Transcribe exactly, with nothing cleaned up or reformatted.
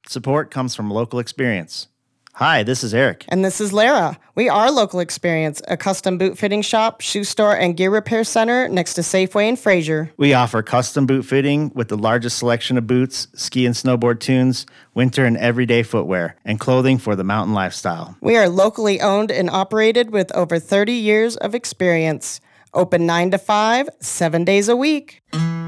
Support comes from local experience. Hi, this is Eric. And this is Lara. We are Local Experience, a custom boot fitting shop, shoe store, and gear repair center next to Safeway in Fraser. We offer custom boot fitting with the largest selection of boots, ski and snowboard tunes, winter and everyday footwear, and clothing for the mountain lifestyle. We are locally owned and operated with over thirty years of experience. Open nine to five, seven days a week.